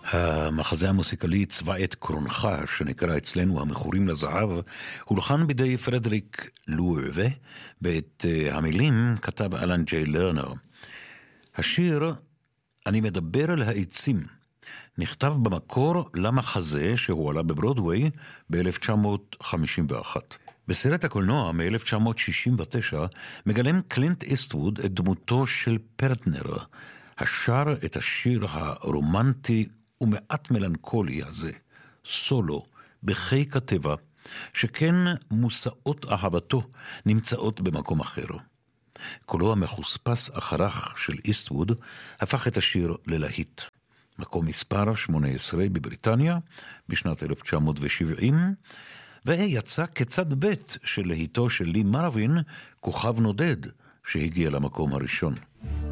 המחזה המוסיקלי צבע את קרונך, שנקרא אצלנו המכורים לזהב, הולחן בידי פרדריק לואבה, ואת המילים כתב אלן ג'יי לרנר. השיר "אני מדבר על העצים" נכתב במקור למחזה שהועלה בברודווי ב-1951. בסרט הקולנוע מ-1969 מגלם קלינט איסטווד את דמותו של פרטנר, השר את השיר הרומנטי ומעט מלנכולי הזה, סולו, בחיק הטבע, שכן מושאות אהבתו נמצאות במקום אחר. קולו המחוספס אחרך של איסטווד הפך את השיר ללהיט. מקום מספר 18 בבריטניה בשנת 1970, ויצא כצד ב' של להיטו של לי מרווין, כוכב נודד, שהגיע למקום הראשון.